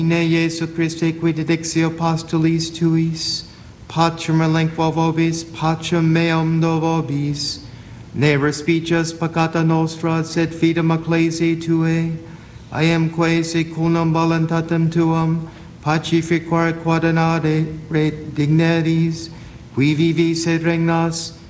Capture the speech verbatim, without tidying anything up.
Ne Jesu Christe qui dedixio postulis tuis, pacem relinquo vobis, pacem meum do vobis, ne respices peccata nostra, sed fidem ecclesiae Tuae, iamque secundum voluntatem Tuam, pacificar quadinade re dignities, qui vivis et regnas,